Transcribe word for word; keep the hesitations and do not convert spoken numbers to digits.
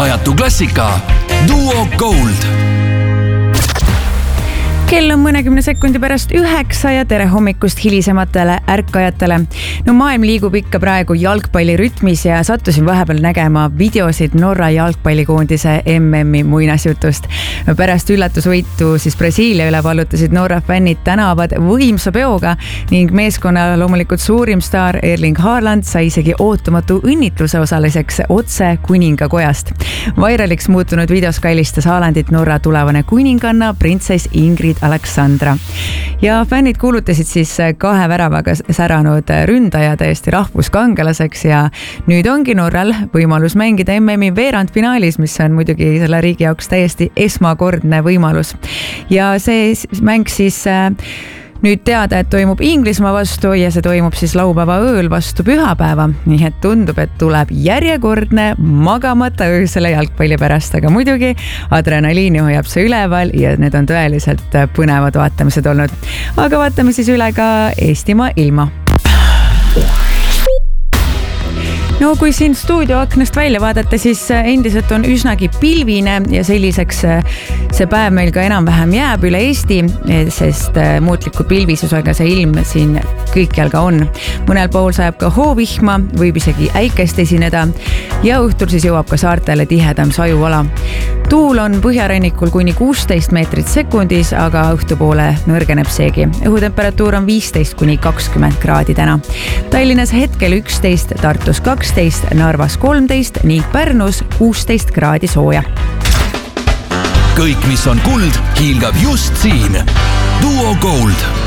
ajatu klassika Duo Gold. Kell on mõnekümne sekundi pärast üheksa ja tere hommikust hilisematele ärkajatele. No maailm liigub ikka praegu jalgpalli rütmis ja sattusin vahepeal nägema videosid Norra jalgpallikoondise M M-i muinasjutust. Pärast üllatusvõitu siis Brasiilia üle vallutasid Norra fännid tänavad võimsa peoga ning meeskonna loomulikult suurim staar Erling Haaland sai isegi ootamatu õnnitluse osaliseks otse kuningakojast. Vairaliks muutunud videos kailistas Haalandit Norra tulevane kuninganna printsess Ingrid Aleksandra. Ja fännid kuulutasid siis kahe väravaga säranud ründaja täiesti rahvuskangelaseks ja nüüd ongi Norral võimalus mängida M M-i veerandfinaalis, mis on muidugi selle riigi jaoks täiesti esmakordne võimalus. Ja see mäng siis nüüd teada, et toimub Inglismaa vastu ja see toimub siis laupäeva ööl vastu pühapäeva. Nii et tundub, et tuleb järjekordne magamata öö selle jalgpalli pärast, aga muidugi adrenaliini hoiab see üleval ja need on tõeliselt põnevad vaatamised olnud. Aga vaatame siis üle ka Eestimaa ilma. No kui siin stuudio aknast välja vaadata, siis endiselt on üsnagi pilvine ja selliseks see päev meil ka enam-vähem jääb üle Eesti, sest muutliku pilvisusega see ilm siin kõikjal ka on. Mõnel pool sajab ka hoovihma, võib isegi äikest esineda ja õhtul siis jõuab ka saartele tihedam sajuala. Tuul on põhjarannikul kuni kuusteist meetrit sekundis, aga õhtupoole nõrgeneb seegi. Õhutemperatuur on viisteist kuni kakskümmend kraadi täna. Tallinnas hetkel üksteist, Tartus kaksteist, Narvas kolmteist ning Pärnus kuusteist kraadi sooja. Kõik, mis on kuld, hiilgab just siin. Duo Gold.